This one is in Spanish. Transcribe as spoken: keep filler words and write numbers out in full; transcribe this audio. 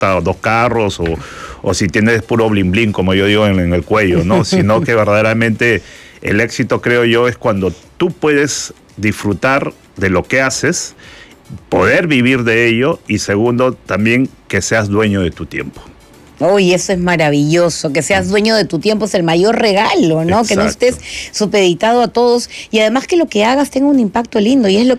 dos carros o, o si tienes puro blin blin, como yo digo, en, en el cuello, ¿no? Sino que verdaderamente el éxito, creo yo, es cuando tú puedes disfrutar de lo que haces, poder vivir de ello y segundo, también que seas dueño de tu tiempo. Uy, eso es maravilloso, que seas dueño de tu tiempo es el mayor regalo, ¿no? Exacto. Que no estés supeditado a todos y además que lo que hagas tenga un impacto lindo y es lo que